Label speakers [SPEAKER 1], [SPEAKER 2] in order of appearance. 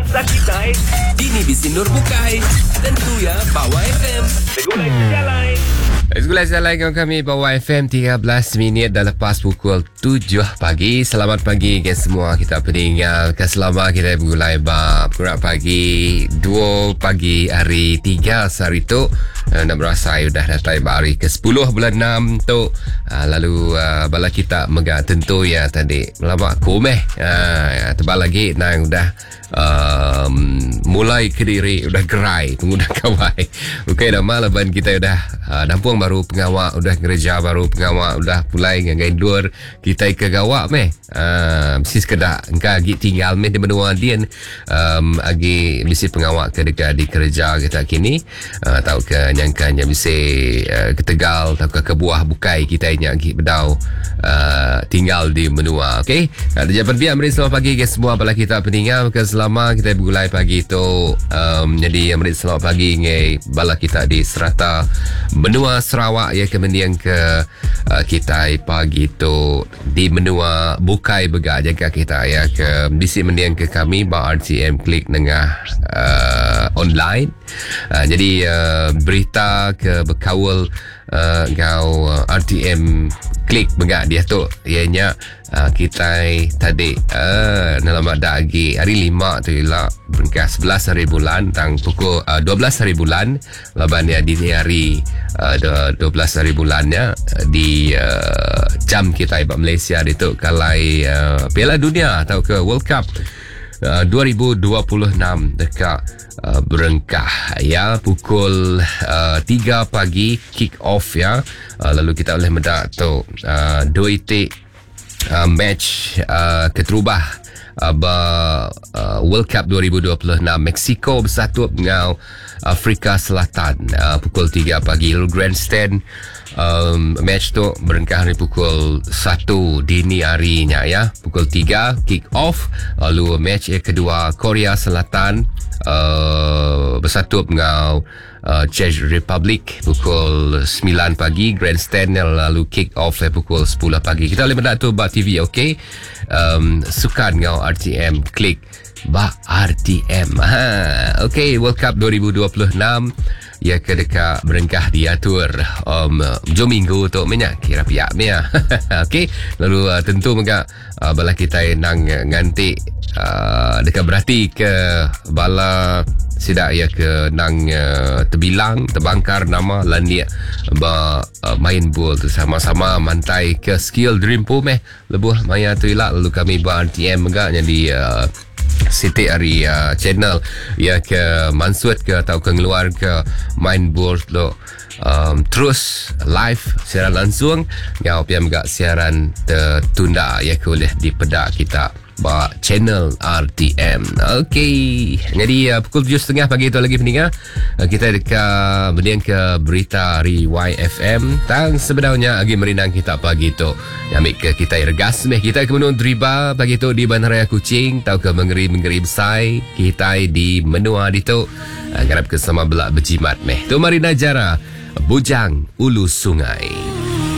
[SPEAKER 1] Zakitai.
[SPEAKER 2] Ini Bisi Nur Bukai. Tentu ya Bawah FM.
[SPEAKER 1] Segulai sejalan.
[SPEAKER 3] Sekolah Assalamualaikum kami Bawah FM 13 minit dah lepas pukul 7 pagi. Selamat pagi ke semua kita pendengar. Selama kita bergulai pukul pagi 2 pagi hari 3 hari tu nak berasa sudah datang hari ke 10 bulan 6 tu. Lalu bala kita megah tentu ya tadi melabak komeh tebal lagi nang udah mulai kediri udah gerai pengguna kawai. Okey dah malaban kita udah dampung baru pengawak udah kerja baru pengawak udah mulai ngagain dur kita ke gawak meh mesti sekedar engkau lagi tinggal meh di benua dian agi mesti pengawak ke dekat di kerja kita kini tahu ke nyangkanya mesti ke Tegal tahu ke buah bukai kita lagi bedau tinggal di benua. Okey ada jawapan biar mari selamat pagi ke semua bala kita pendengar ke selama kita bergulai pagi tu jadi mari selamat pagi ngai bala kita di serata benua Sarawak ya kemudian ke kita pagi tu di benua Bukai Begak jaga kita ya ke disi mendiang ke kami ba RTM klik nengah online jadi berita ke berkawal kau RTM klik Begak dia tu ianya kita tadi dalam dagi hari 5 tu ialah berkas 11 hari bulan tang pukul 12 hari bulan laban dia di hari 12 hari bulannya di jam kita iba Malaysia itu kalai Piala Dunia atau ke World Cup 2026 dekat berengkah ya pukul 3 pagi kick off ya lalu kita boleh mendak tu dua itik match keterubah World Cup 2026 Mexico bersatu dengan Afrika Selatan pukul 3 pagi lalu grandstand match tu berengkah di pukul 1 dini harinya ya pukul 3 kick off lalu match kedua Korea Selatan bersatu dengan Czech Republic pukul 9 pagi grandstand lalu kick off pukul 10 pagi kita boleh mendak tu Bak TV okey sukan dengan RTM klik Bak RTM okey World Cup 2026 ya ke dekat berengkah diatur jom minggu tu minyak kira piak minyak okey lalu tentu mega bala kita nang nganti dekat berarti ke bala sidak ya ke nang terbilang terbangkar nama landia main bola tu sama-sama mantai ke skill dream pun lebuh maya tu ilak lalu kami RTM mega jadi Siti hari channel ya ke Mansut ke atau ke ngeluar ke main board lo terus live siaran langsung ngau piam gak siaran tertunda ya ke oleh di pedak kita ba channel RTM. Okey. Jadi pukul 7.30 pagi tu lagi pendengar kita dekat mendiang ke berita hari YFM tang sebenarnya lagi merinang kita pagi tu. Ambil ke kita regas meh kita ke menung driba pagi tu di Bandaraya Kuching tahu ke mengeri besai kita di menua di tu garap ke sama belak berjimat meh. Tu mari najara Bujang Ulu Sungai.